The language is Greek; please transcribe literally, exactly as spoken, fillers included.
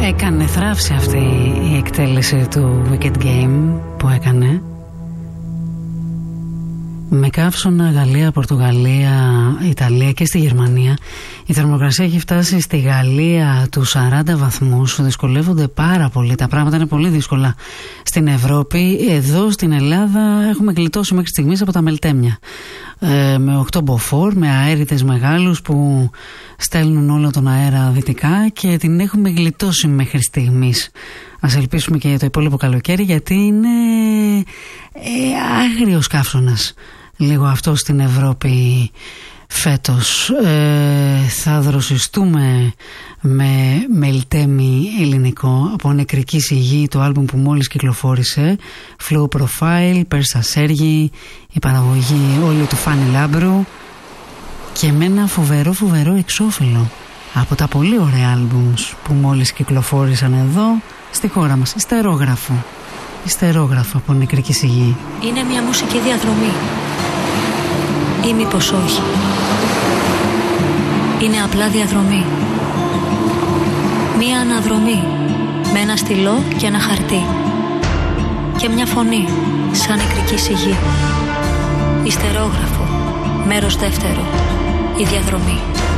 Έκανε θράψη αυτή η εκτέλεση του Wicked Game που έκανε. Με καύσωνα Γαλλία, Πορτογαλία, Ιταλία και στη Γερμανία. Η θερμοκρασία έχει φτάσει στη Γαλλία τους σαράντα βαθμούς. Δυσκολεύονται πάρα πολύ. Τα πράγματα είναι πολύ δύσκολα στην Ευρώπη. Εδώ στην Ελλάδα έχουμε γλιτώσει μέχρι στιγμής από τα μελτέμια. Ε, με οκτώ μποφόρ, με αέριδες μεγάλους που στέλνουν όλο τον αέρα δυτικά και την έχουμε γλιτώσει μέχρι στιγμής. Ας ελπίσουμε και για το υπόλοιπο καλοκαίρι, γιατί είναι ε, άγριος καύσωνας λίγο αυτό στην Ευρώπη φέτος. Ε, θα δροσιστούμε με μελτέμι ελληνικό από Νεκρική Σιγή, το άλμπουμ που μόλις κυκλοφόρησε, Flow Profile, Πέρσα Σέργη, η παραγωγή όλη του Φάνη Λάμπρου, και με ένα φοβερό φοβερό εξώφυλλο από τα πολύ ωραία άλμπουμς που μόλις κυκλοφόρησαν εδώ στη χώρα μας. Ιστερόγραφο. Ιστερόγραφο από Νεκρική Σιγή. Είναι μια μουσική διαδρομή. Ή μήπως όχι? Είναι απλά διαδρομή. Μια αναδρομή με ένα στυλό και ένα χαρτί. Και μια φωνή σαν Νεκρική Σιγή. Ιστερόγραφο. Μέρος δεύτερο. Η διαδρομή.